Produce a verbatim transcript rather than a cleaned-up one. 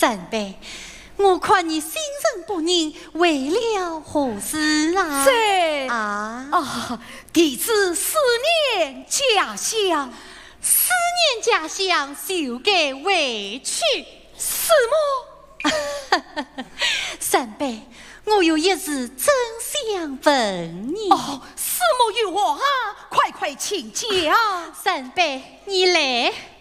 三辈，我看你心神不宁，为了何事啊？ 是啊啊，弟子思念家乡， 思念家乡，就该回去。 什么？ 三辈，我有一事真想问你。 哦，什么有我啊？快快请讲。 三辈，你来。